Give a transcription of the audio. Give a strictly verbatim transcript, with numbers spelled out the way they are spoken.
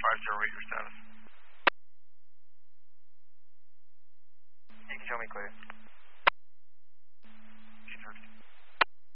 five zero eight, your status. You can show me clear.